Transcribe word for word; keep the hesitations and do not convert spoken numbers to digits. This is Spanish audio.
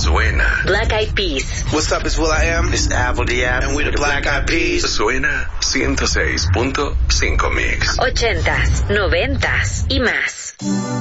Suena. Black Eyed Peas. What's up, it's will.i.am. It's Apple D App. And we're the Black Eyed Peas. Suena ciento seis punto cinco Mix. Ochentas, noventas y más.